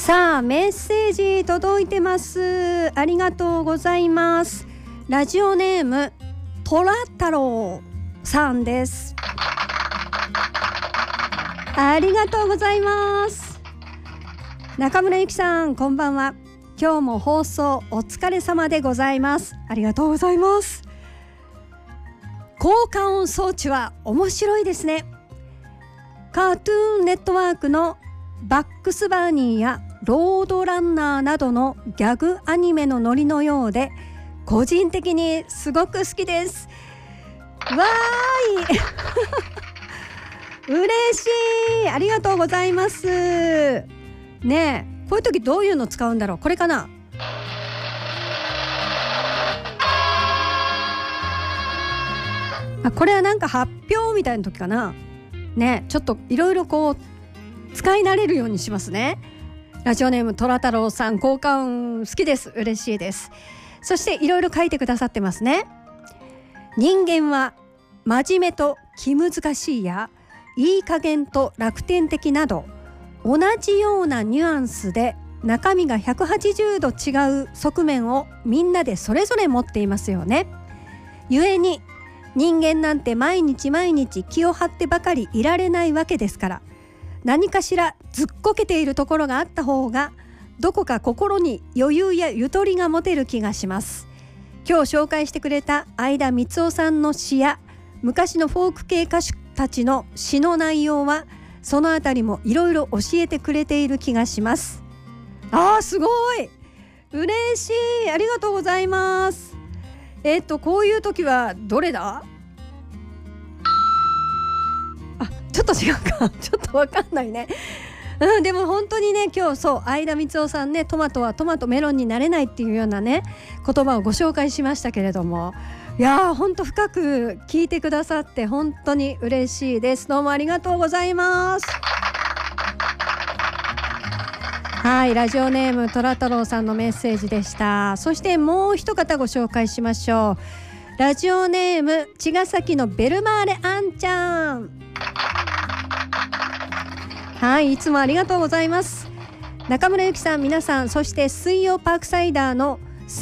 さあメッセージ届いてます。ありがとうございます。ラジオネームトラ太郎さんです。ありがとうございます。中村ゆきさん、こんばんは。今日も放送お疲れ様でございます。ありがとうございます。効果音装置は面白いですね。カートゥーンネットワークのバックスバーニーやロードランナーなどのギャグアニメのノリのようで、個人的にすごく好きです。わーい嬉しい、ありがとうございます。ねえ、こういう時どういうの使うんだろう。これかな。これはなんか発表みたいな時かな。ね、ちょっといろいろこう使い慣れるようにしますね。ラジオネームトラ太郎さん、効果音好きです。嬉しいです。そしていろいろ書いてくださってますね。人間は真面目と気難しいやいい加減と楽天的など同じようなニュアンスで中身が180度違う側面をみんなでそれぞれ持っていますよね。故に人間なんて毎日毎日気を張ってばかりいられないわけですから、何かしらずっこけているところがあった方がどこか心に余裕やゆとりが持てる気がします。今日紹介してくれた相田光夫さんの詩や昔のフォーク系歌手たちの詩の内容はそのあたりもいろいろ教えてくれている気がします。すごい嬉しい、ありがとうございます。こういう時はどれだ。ちょっと違うかちょっとわかんないね。でも本当にね、今日そう相田光夫さんね、トマトはトマトメロンになれないっていうようなね言葉をご紹介しましたけれども、いやー本当深く聞いてくださって本当に嬉しいです。どうもありがとうございます。はい、ラジオネームトラ太郎さんのメッセージでした。そしてもう一方ご紹介しましょう。ラジオネーム茅ヶ崎のベルマーレあんちゃん。はい、いつもありがとうございます。中村ゆきさん、皆さん、そして水曜パークサイダーの